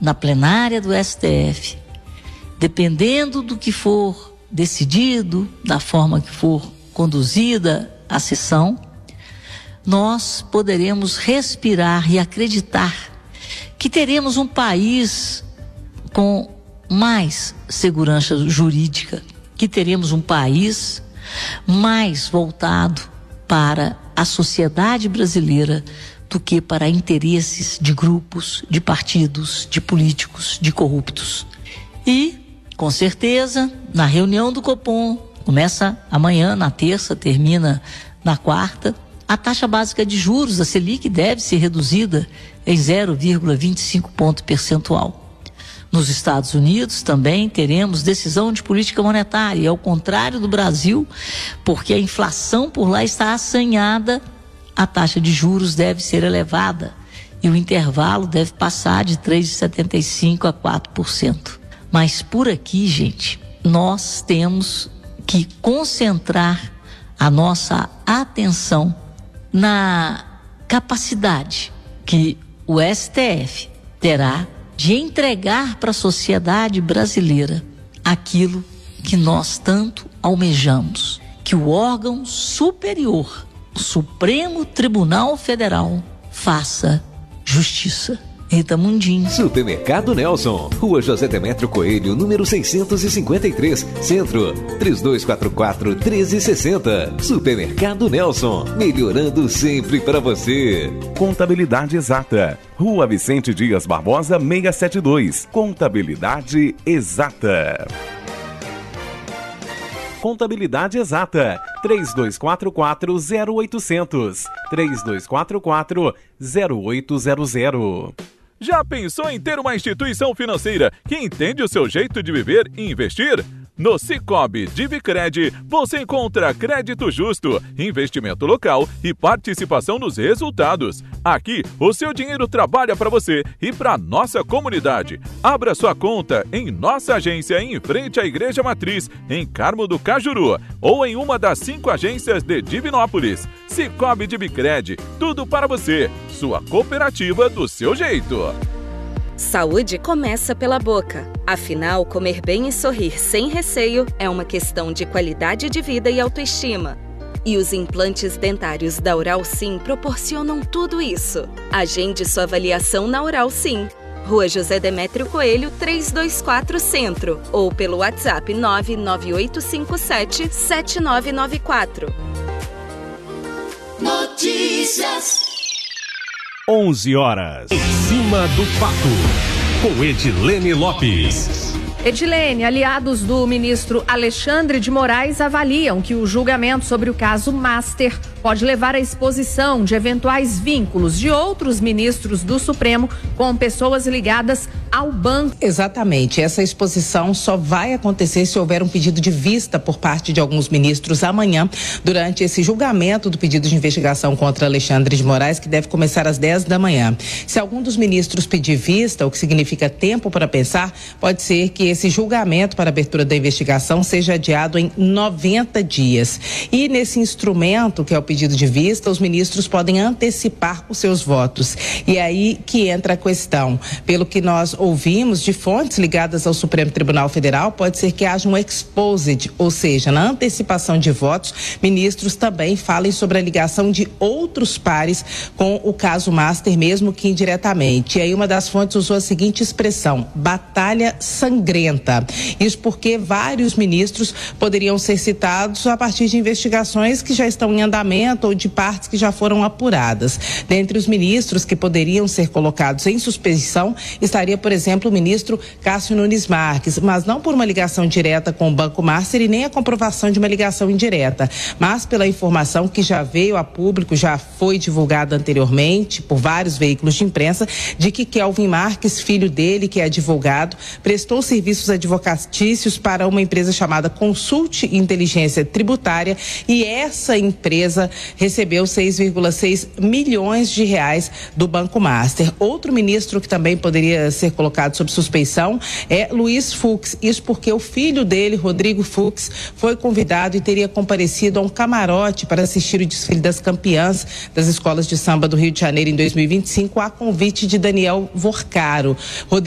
na plenária do STF, dependendo do que for decidido, da forma que for conduzida a sessão, nós poderemos respirar e acreditar que teremos um país com mais segurança jurídica, que teremos um país mais voltado para a sociedade brasileira do que para interesses de grupos, de partidos, de políticos, de corruptos. E, com certeza, na reunião do Copom, começa amanhã, na terça, termina na quarta, a taxa básica de juros, a Selic, deve ser reduzida em 0,25 ponto percentual. Nos Estados Unidos também teremos decisão de política monetária, e ao contrário do Brasil, porque a inflação por lá está assanhada, a taxa de juros deve ser elevada e o intervalo deve passar de 3,75% a 4%. Mas por aqui, gente, nós temos que concentrar a nossa atenção na capacidade que o STF terá de entregar para a sociedade brasileira aquilo que nós tanto almejamos, que o órgão superior, o Supremo Tribunal Federal, faça justiça. Rita Mundim. Supermercado Nelson, Rua José Demétrio Coelho, número 653, Centro, 3244-1360. Supermercado Nelson, melhorando sempre para você. Contabilidade Exata, Rua Vicente Dias Barbosa, 672. Contabilidade Exata. Contabilidade Exata, 3244-0800, 3244-0800. Já pensou em ter uma instituição financeira que entende o seu jeito de viver e investir? No Sicoob Divicred, você encontra crédito justo, investimento local e participação nos resultados. Aqui, o seu dinheiro trabalha para você e para nossa comunidade. Abra sua conta em nossa agência em frente à Igreja Matriz, em Carmo do Cajuru, ou em uma das 5 agências de Divinópolis. Sicoob Divicred, tudo para você. Sua cooperativa do seu jeito. Saúde começa pela boca. Afinal, comer bem e sorrir sem receio é uma questão de qualidade de vida e autoestima. E os implantes dentários da Oral Sim proporcionam tudo isso. Agende sua avaliação na Oral Sim. Rua José Demétrio Coelho, 324 Centro. Ou pelo WhatsApp 99857-7994. Notícias. 11 horas. Em cima do fato. Com Edilene Lopes. Edilene, aliados do ministro Alexandre de Moraes avaliam que o julgamento sobre o caso Master pode levar à exposição de eventuais vínculos de outros ministros do Supremo com pessoas ligadas ao banco. Exatamente. Essa exposição só vai acontecer se houver um pedido de vista por parte de alguns ministros amanhã, durante esse julgamento do pedido de investigação contra Alexandre de Moraes, que deve começar às 10 da manhã. Se algum dos ministros pedir vista, o que significa tempo para pensar, pode ser que esse julgamento para a abertura da investigação seja adiado em 90 dias. E nesse instrumento, que é o pedido de vista, os ministros podem antecipar os seus votos. E aí que entra a questão. Pelo que nós ouvimos de fontes ligadas ao Supremo Tribunal Federal, pode ser que haja um exposed, ou seja, na antecipação de votos, ministros também falem sobre a ligação de outros pares com o caso Master, mesmo que indiretamente. E aí uma das fontes usou a seguinte expressão: batalha sangrenta. Isso porque vários ministros poderiam ser citados a partir de investigações que já estão em andamento ou de partes que já foram apuradas. Dentre os ministros que poderiam ser colocados em suspeição estaria, por exemplo, o ministro Cássio Nunes Marques, mas não por uma ligação direta com o Banco Master e nem a comprovação de uma ligação indireta, mas pela informação que já veio a público, já foi divulgada anteriormente por vários veículos de imprensa, de que Kelvin Marques, filho dele, que é advogado, prestou serviços advocatícios para uma empresa chamada Consulte Inteligência Tributária, e essa empresa recebeu 6,6 milhões de reais do Banco Master. Outro ministro que também poderia ser colocado sob suspeição é Luiz Fux. Isso porque o filho dele, Rodrigo Fux, foi convidado e teria comparecido a um camarote para assistir o desfile das campeãs das escolas de samba do Rio de Janeiro em 2025, a convite de Daniel Vorcaro.